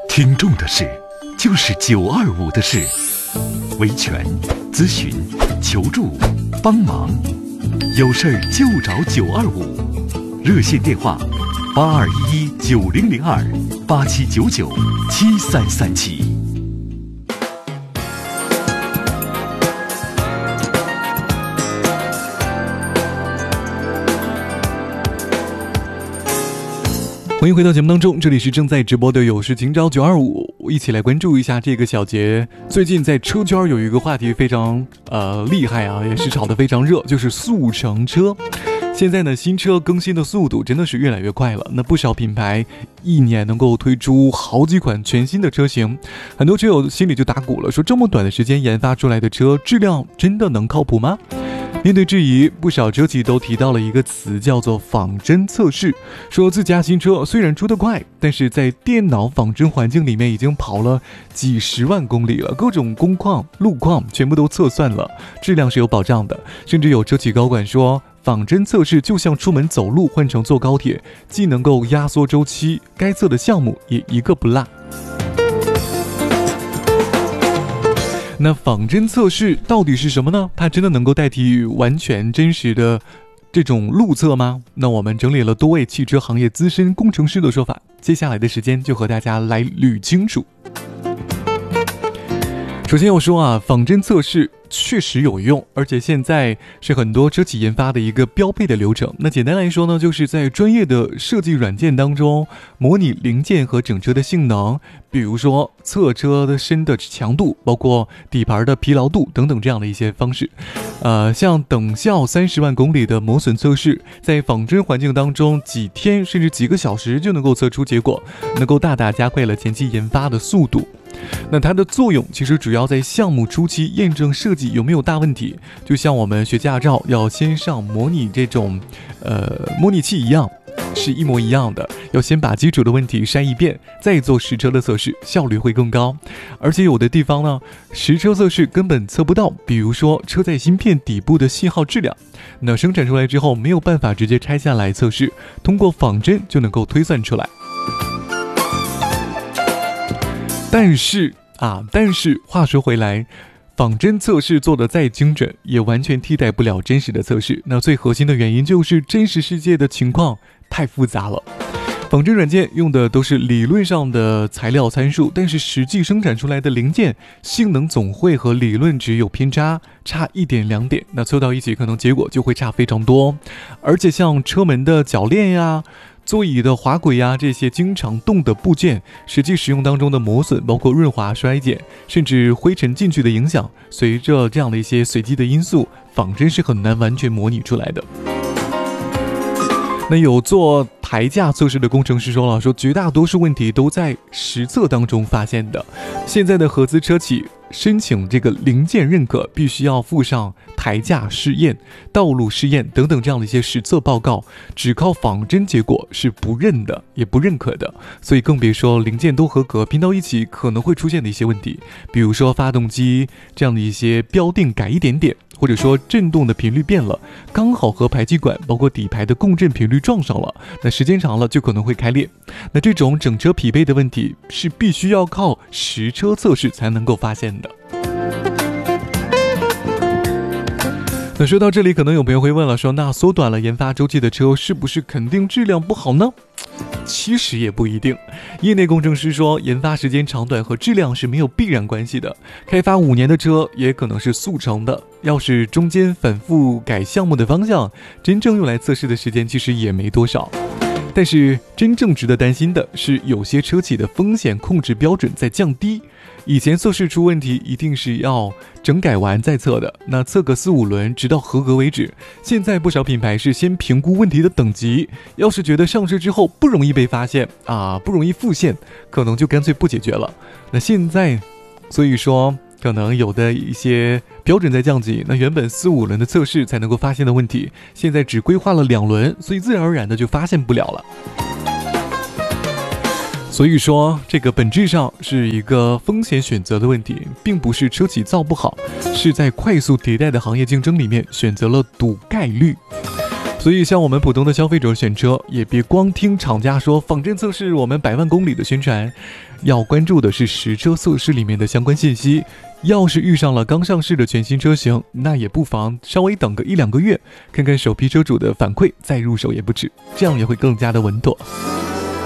听众的事，就是925的事。维权、咨询、求助、帮忙，有事儿就找925。热线电话：8211-9002，8799-7337。 欢迎回到节目当中，这里是正在直播的有事情找925，一起来关注一下这个小节。最近在车圈有一个话题非常厉害啊，也是炒得非常热，就是速成车。现在呢，新车更新的速度真的是越来越快了。那不少品牌一年能够推出好几款全新的车型，很多车友心里就打鼓了，说这么短的时间研发出来的车，质量真的能靠谱吗？面对质疑，不少车企都提到了一个词，叫做仿真测试，说自家新车虽然出得快，但是在电脑仿真环境里面已经跑了几十万公里了，各种工况、路况全部都测算了，质量是有保障的。甚至有车企高管说，仿真测试就像出门走路换成坐高铁，既能够压缩周期，该测的项目也一个不落。那仿真测试到底是什么呢？它真的能够代替完全真实的这种路测吗？那我们整理了多位汽车行业资深工程师的说法，接下来的时间就和大家来捋清楚。首先我说啊，仿真测试确实有用，而且现在是很多车企研发的一个标配的流程。那简单来说呢，就是在专业的设计软件当中模拟零件和整车的性能，比如说侧车的身的强度，包括底盘的疲劳度等等这样的一些方式。像等效30万公里的磨损测试，在仿真环境当中几天甚至几个小时就能够测出结果，能够大大加快了前期研发的速度。那它的作用其实主要在项目初期验证设计有没有大问题，就像我们学驾照要先上模拟这种模拟器一样，是一模一样的，要先把基础的问题筛一遍，再做实车的测试，效率会更高。而且有的地方呢，实车测试根本测不到，比如说车载芯片底部的信号质量，那生产出来之后没有办法直接拆下来测试，通过仿真就能够推算出来。但是话说回来，仿真测试做得再精准，也完全替代不了真实的测试。那最核心的原因就是真实世界的情况太复杂了。仿真软件用的都是理论上的材料参数，但是实际生产出来的零件性能总会和理论值有偏差，差1点2点，那凑到一起可能结果就会差非常多。而且像车门的铰链呀、座椅的滑轨呀，这些经常动的部件，实际使用当中的磨损，包括润滑衰减，甚至灰尘进去的影响，随着这样的一些随机的因素，仿真是很难完全模拟出来的。那有做台架测试的工程师说了，说绝大多数问题都在实测当中发现的。现在的合资车企申请这个零件认可，必须要附上台架试验、道路试验等等这样的一些实测报告，只靠仿真结果是不认的，也不认可的。所以更别说零件都合格，拼到一起可能会出现的一些问题，比如说发动机这样的一些标定改一点点，或者说震动的频率变了，刚好和排气管包括底盘的共振频率撞上了，那时间长了就可能会开裂。那这种整车匹配的问题是必须要靠实车测试才能够发现的。那说到这里，可能有朋友会问了，说那缩短了研发周期的车是不是肯定质量不好呢？其实也不一定。业内工程师说，研发时间长短和质量是没有必然关系的，开发5年的车也可能是速成的，要是中间反复改项目的方向，真正用来测试的时间其实也没多少。但是真正值得担心的是，有些车企的风险控制标准在降低。以前测试出问题一定是要整改完再测的，那测个4-5轮直到合格为止。现在不少品牌是先评估问题的等级，要是觉得上市之后不容易被发现不容易复现，可能就干脆不解决了。那现在所以说可能有的一些标准在降级，那原本4-5轮的测试才能够发现的问题，现在只规划了2轮，所以自然而然的就发现不了了。所以说这个本质上是一个风险选择的问题，并不是车企造不好，是在快速迭代的行业竞争里面选择了赌概率。所所以像我们普通的消费者选车，也别光听厂家说仿真测试我们100万公里的宣传，要关注的是实车测试里面的相关信息。要是遇上了刚上市的全新车型，那也不妨稍微等个1-2个月，看看首批车主的反馈再入手也不迟，这样也会更加的稳妥。